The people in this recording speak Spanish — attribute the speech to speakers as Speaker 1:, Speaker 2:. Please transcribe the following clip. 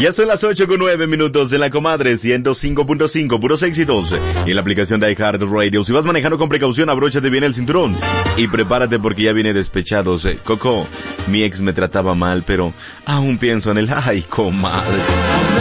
Speaker 1: Ya son las 8:09 en la comadre 105.5, puros éxitos. Y en la aplicación de iHeartRadio. Si vas manejando con precaución, abróchate bien el cinturón. Y prepárate porque ya viene Despechados. Coco, mi ex me trataba mal, pero aún pienso en el ay, comadre.